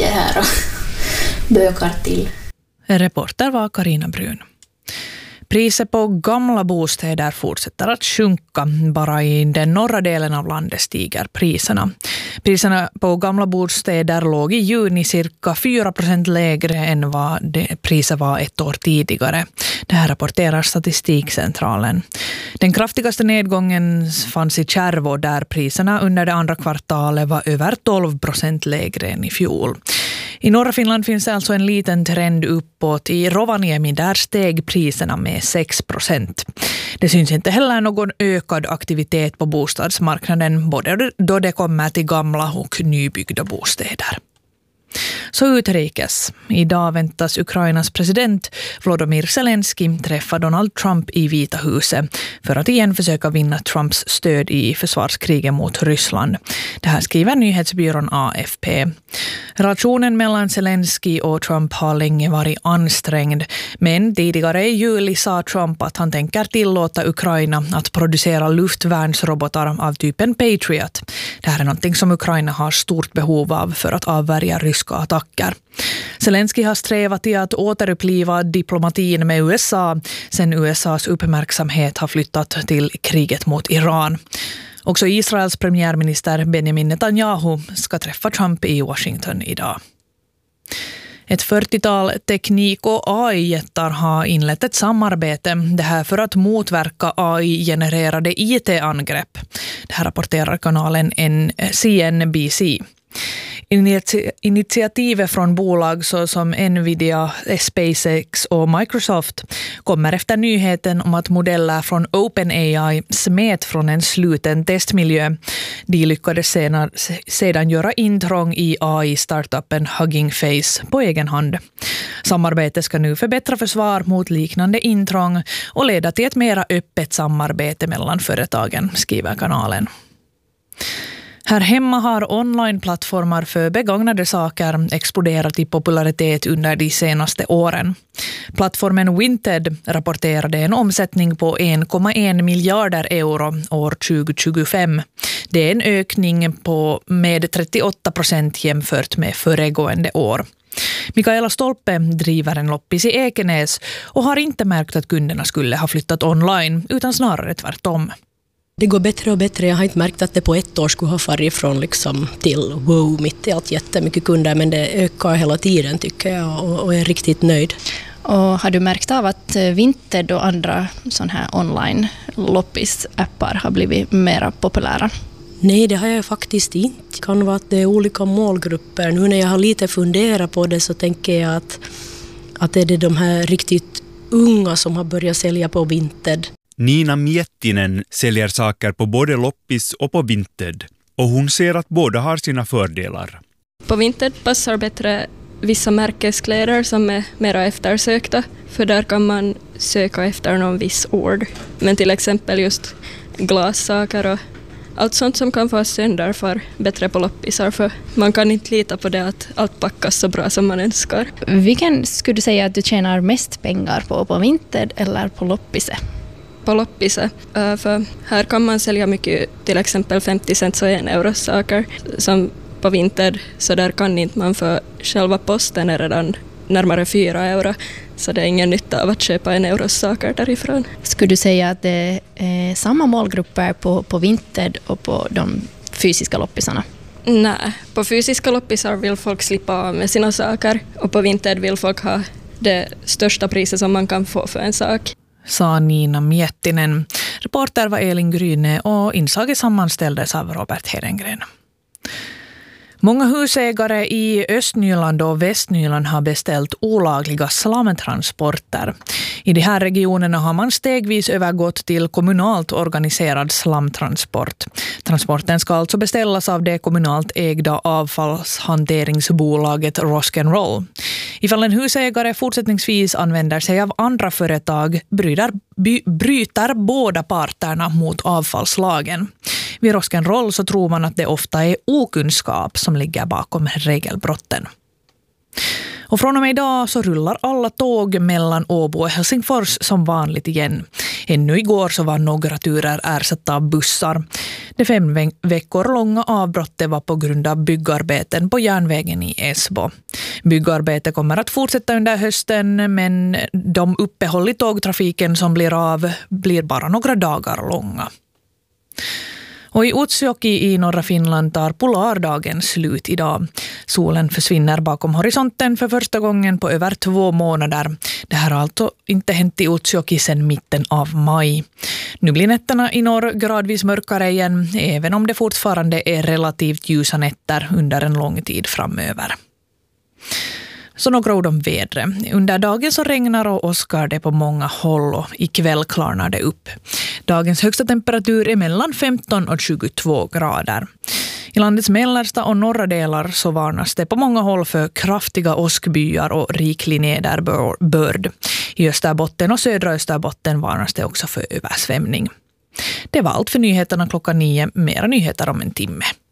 här och bökar till. Reporter var Carina Brun. Priset på gamla bostäder fortsätter att sjunka. Bara i den norra delen av landet stiger priserna. Priserna på gamla bostäder låg i juni cirka 4% lägre än vad priset var ett år tidigare. Det här rapporterar Statistikcentralen. Den kraftigaste nedgången fanns i Kärvå där priserna under det andra kvartalet var över 12% lägre än i fjol. I norra Finland finns det alltså en liten trend uppåt. I Rovaniemi där steg priserna med 6%. Det syns inte heller någon ökad aktivitet på bostadsmarknaden både då det kommer till gamla och nybyggda bostäder. Så utrikes. Idag väntas Ukrainas president Volodymyr Zelensky träffa Donald Trump i Vita huset för att igen försöka vinna Trumps stöd i försvarskriget mot Ryssland. Det här skriver nyhetsbyrån AFP. Relationen mellan Zelensky och Trump har länge varit ansträngd, men tidigare i juli sa Trump att han tänker tillåta Ukraina att producera luftvärnsrobotar av typen Patriot. Det här är något som Ukraina har stort behov av för att avvärja ryska attacker. Zelensky har strävat i att återuppliva diplomatin med USA sen USAs uppmärksamhet har flyttat till kriget mot Iran. Också Israels premiärminister Benjamin Netanyahu ska träffa Trump i Washington idag. Ett 40-tal teknik- och AI-jättar har inlett ett samarbete. Det här för att motverka AI-genererade IT-angrepp. Det här rapporterar kanalen CNBC. Initiativet från bolag såsom Nvidia, SpaceX och Microsoft kommer efter nyheten om att modeller från OpenAI smet från en sluten testmiljö. De lyckades sedan göra intrång i AI-startupen Hugging Face på egen hand. Samarbetet ska nu förbättra försvar mot liknande intrång och leda till ett mera öppet samarbete mellan företagen, skriver kanalen. Här hemma har online-plattformar för begagnade saker exploderat i popularitet under de senaste åren. Plattformen Vinted rapporterade en omsättning på 1,1 miljarder euro år 2025. Det är en ökning med 38% jämfört med föregående år. Mikaela Stolpe driver en loppis i Ekenäs och har inte märkt att kunderna skulle ha flyttat online utan snarare tvärtom. Det går bättre och bättre. Jag har inte märkt att det på ett år skulle ha farit från till wow mitt i allt jättemycket kunder, men det ökar hela tiden tycker jag och är riktigt nöjd. Och har du märkt av att Vinted och andra sån här online-loppis-appar har blivit mer populära? Nej, det har jag faktiskt inte. Det kan vara att det är olika målgrupper. Nu när jag har lite funderat på det så tänker jag att det är de här riktigt unga som har börjat sälja på Vinted. Nina Miettinen säljer saker på både loppis och på Vinted. Och hon ser att båda har sina fördelar. På Vinted passar bättre vissa märkeskläder som är mer eftersökta. För där kan man söka efter någon viss ord. Men till exempel just glassaker och allt sånt som kan få sönder för bättre på loppisar. För man kan inte lita på det att allt packas så bra som man önskar. Vilken skulle du säga att du tjänar mest pengar på Vinted eller på loppiset? På loppiset. För här kan man sälja mycket, till exempel 50 cent och 1 euro saker. Som på Vinted, så där kan inte man för själva posten är redan närmare 4 euro. Så det är ingen nytta av att köpa 1 euro saker därifrån. Skulle du säga att det är samma målgrupper på Vinted och på de fysiska loppisarna? Nej, på fysiska loppisar vill folk slippa av med sina saker. Och på Vinted vill folk ha det största priset som man kan få för en sak. Sa Nina Miettinen. Reporter var Elin Gryne och inslaget sammanställdes av Robert Hedengren. Många husägare i Östnyland och Västnyland har beställt olagliga slamtransporter. I de här regionerna har man stegvis övergått till kommunalt organiserad slamtransport. Transporten ska alltså beställas av det kommunalt ägda avfallshanteringsbolaget Rosk'n'Roll. Ifall en husägare fortsättningsvis använder sig av andra företag bryter båda parterna mot avfallslagen. Vid Rosk'n'Roll så tror man att det ofta är okunskap som ligger bakom regelbrotten. Och från och med idag så rullar alla tåg mellan Åbo och Helsingfors som vanligt igen. Ännu igår så var några turer ersatta av bussar. Det 5 veckor långa avbrottet var på grund av byggarbeten på järnvägen i Esbo. Byggarbetet kommer att fortsätta under hösten, men de uppehåll i tågtrafiken som blir av blir bara några dagar långa. Och i Utsjoki i norra Finland tar polardagen slut idag. Solen försvinner bakom horisonten för första gången på över 2 månader. Det här har alltså inte hänt i Utsjoki sedan mitten av maj. Nu blir nätterna i norr gradvis mörkare igen, även om det fortfarande är relativt ljusa nätter under en lång tid framöver. Så några ord om vädret. Under dagen så regnar och åskar det på många håll och ikväll klarnar det upp. Dagens högsta temperatur är mellan 15 och 22 grader. I landets mellersta och norra delar så varnas det på många håll för kraftiga åskbyar och riklig nederbörd. I Österbotten och södra Österbotten varnas det också för översvämning. Det var allt för nyheterna klockan 9. Mera nyheter om en timme.